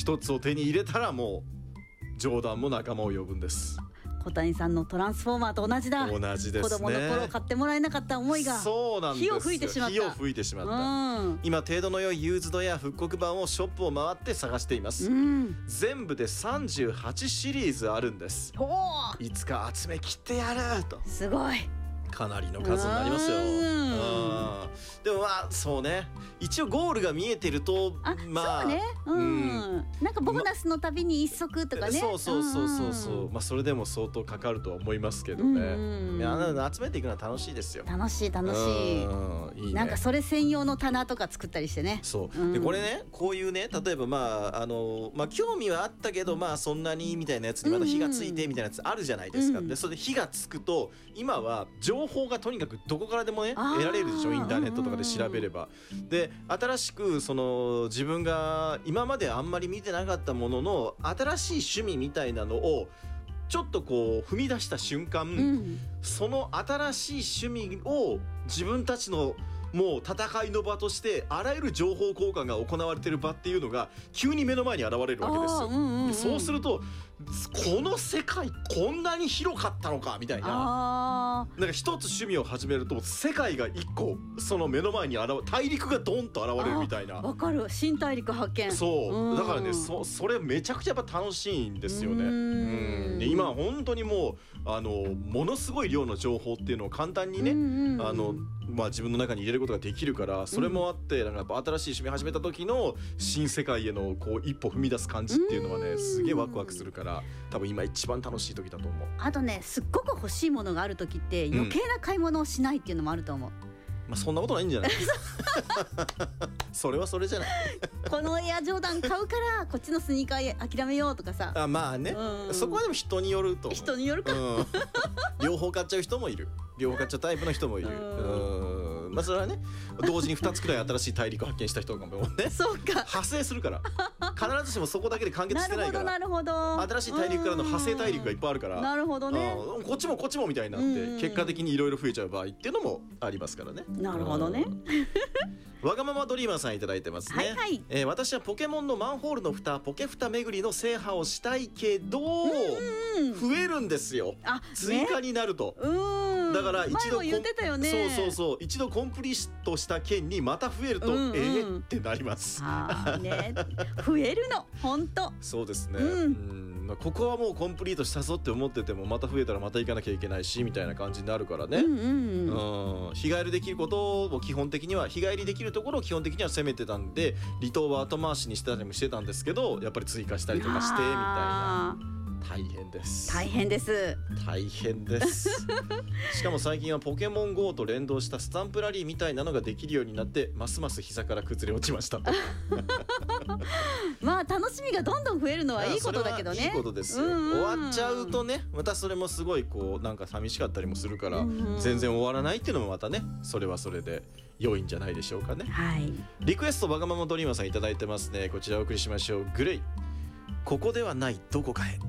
一つを手に入れたらもうジョーダンも仲間を呼ぶんです。 小谷さんのトランスフォーマーと同じだ。 同じですね。 子供の頃買ってもらえなかった思いがそうなんですよ。 火を吹いてしまった。 火を吹いてしまった、今程度の良いユーズドや復刻版をショップを回って探しています、全部で38シリーズあるんです。いつか集め切ってやると。 すごい、 かなりの数になりますよ。でもまあそうね、一応ゴールが見えてるとまあそうね、なんかボーナスのたびに一足とかね、 そうまあそれでも相当かかるとは思いますけどね。集めていくのは楽しいですよ。 楽しいいいね。なんかそれ専用の棚とか作ったりしてね。 そうでこれね、こういうね、例えばまあ興味はあったけどまあそんなにみたいなやつにまた火がついてみたいなやつあるじゃないですか。でそれで火がつくと今は情報がとにかくどこからでもね得られるでしょ、インターネットとかで調べれば。で新しくその自分が今まであんまり見てなかったものの新しい趣味みたいなのをちょっとこう踏み出した瞬間、その新しい趣味を自分たちのもう戦いの場としてあらゆる情報交換が行われている場っていうのが急に目の前に現れるわけですよ。そうするとこの世界こんなに広かったのかみたいな、なんか一つ趣味を始めると世界が一個その目の前に大陸がドンと現れるみたいな。 わかる、新大陸発見。 そうだからね、それめちゃくちゃやっぱ楽しいんですよね。で今本当にもうものすごい量の情報っていうのを簡単にねまあ自分の中に入れることができるから、それもあってなんかやっぱ新しい趣味始めた時の新世界へのこう一歩踏み出す感じっていうのはねすげえワクワクするから、多分今一番楽しい時だと思う。 あとね、すっごく欲しいものがある時って余計な買い物をしないっていうのもあると思う。 まあそんなことないんじゃないそれはそれじゃないこのエアジョーダン買うからこっちのスニーカー諦めようとかさ。 まあね、そこはでも人によると思う。 人によるか、 両方買っちゃう人もいる、両方買っちゃうタイプの人もいる。まあそれはね、同時に2つくらい新しい大陸を発見した人がもねそうか、 派生するから必ずしもそこだけで完結してないから。 なるほど新しい大陸からの派生大陸がいっぱいあるから。 なるほどね。 こっちもこっちもみたいになって結果的にいろいろ増えちゃう場合っていうのもありますからね。 なるほどね。 わがままドリーマーさんいただいてますね。私はポケモンのマンホールの蓋ポケ蓋巡りの制覇をしたいけど増えるんですよ、追加になると。だから一度一度コンプリートした件にまた増えるとってなります。 増えるの本当そうですね。ここはもうコンプリートしたぞって思っててもまた増えたらまた行かなきゃいけないしみたいな感じになるからね。日帰りできることを基本的には日帰りできるところを基本的には攻めてたんで、離島は後回しにしてたりもしてたんですけど、やっぱり追加したりとかしてみたいな。大変です。 大変です。 大変ですしかも最近はポケモン GO と連動したスタンプラリーみたいなのができるようになってますます膝から崩れ落ちましたまあ楽しみがどんどん増えるのはいいことだけどね。 いいことですよ。終わっちゃうとねまたそれもすごいこうなんか寂しかったりもするから、全然終わらないっていうのもまたねそれはそれで良いんじゃないでしょうかね。リクエストわがままドリーマーさんいただいてますね。こちらお送りしましょう。グレイ、ここではないどこかへ。